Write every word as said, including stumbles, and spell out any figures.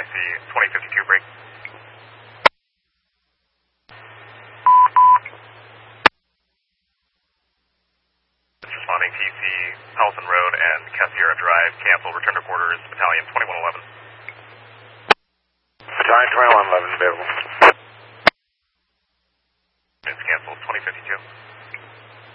I C twenty fifty-two break. Responding T C, Pelson Road and Cassiera Drive, cancel, return to quarters, Battalion twenty-one eleven. Battalion twenty-one eleven, available. It's canceled, twenty fifty-two.